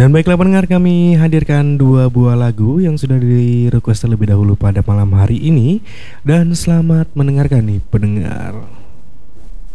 Dan baiklah pendengar, kami hadirkan dua buah lagu yang sudah di request terlebih dahulu pada malam hari ini. Dan selamat mendengarkan nih pendengar.